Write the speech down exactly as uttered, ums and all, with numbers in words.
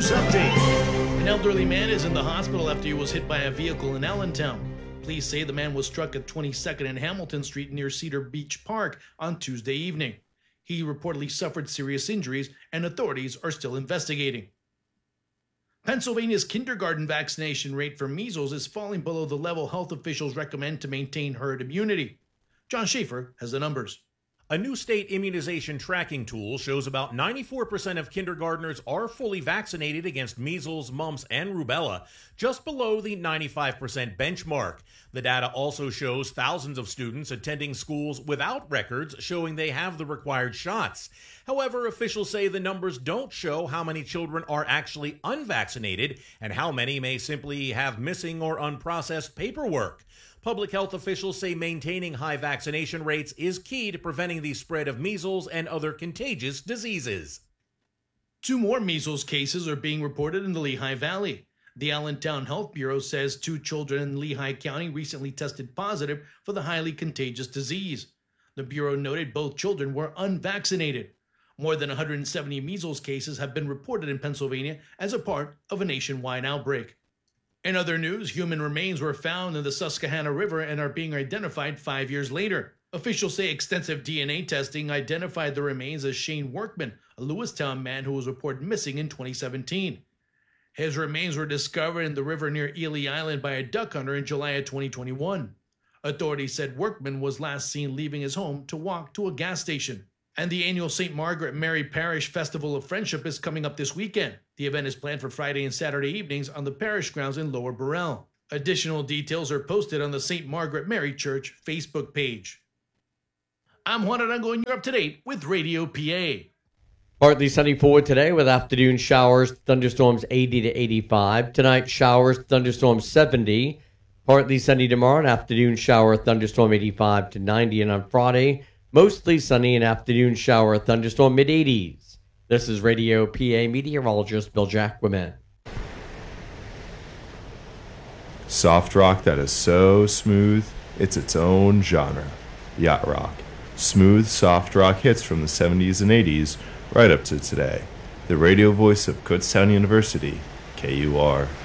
news update. An elderly man is in the hospital after he was hit by a vehicle in Allentown. Police say the man was struck at twenty-second and Hamilton Street near Cedar Beach Park on Tuesday evening. He reportedly suffered serious injuries, and authorities are still investigating. Pennsylvania's kindergarten vaccination rate for measles is falling below the level health officials recommend to maintain herd immunity. John Schaefer has the numbers. A new state immunization tracking tool shows about ninety-four percent of kindergartners are fully vaccinated against measles, mumps, and rubella, just below the ninety-five percent benchmark. The data also shows thousands of students attending schools without records showing they have the required shots. However, officials say the numbers don't show how many children are actually unvaccinated and how many may simply have missing or unprocessed paperwork. Public health officials say maintaining high vaccination rates is key to preventing the spread of measles and other contagious diseases. Two more measles cases are being reported in the Lehigh Valley. The Allentown Health Bureau says two children in Lehigh County recently tested positive for the highly contagious disease. The Bureau noted both children were unvaccinated. More than one hundred seventy measles cases have been reported in Pennsylvania as a part of a nationwide outbreak. In other news, human remains were found in the Susquehanna River and are being identified five years later. Officials say extensive D N A testing identified the remains as Shane Workman, a Lewistown man who was reported missing in twenty seventeen. His remains were discovered in the river near Ely Island by a duck hunter in July of twenty twenty-one. Authorities said Workman was last seen leaving his home to walk to a gas station. And the annual Saint Margaret Mary Parish Festival of Friendship is coming up this weekend. The event is planned for Friday and Saturday evenings on the parish grounds in Lower Burrell. Additional details are posted on the Saint Margaret Mary Church Facebook page. I'm Juan Arango, and you're up to date with Radio P A. Partly sunny forward today with afternoon showers, thunderstorms eighty to eighty-five. Tonight, showers, thunderstorms seventy. Partly sunny tomorrow, an afternoon shower, thunderstorm eighty-five to ninety. And on Friday, mostly sunny, an afternoon shower, thunderstorm mid-eighties. This is Radio P A meteorologist Bill Jacquemin. Soft rock that is so smooth, it's its own genre. Yacht rock. Smooth, soft rock hits from the seventies and eighties, right up to today. The radio voice of Kutztown University, K U R.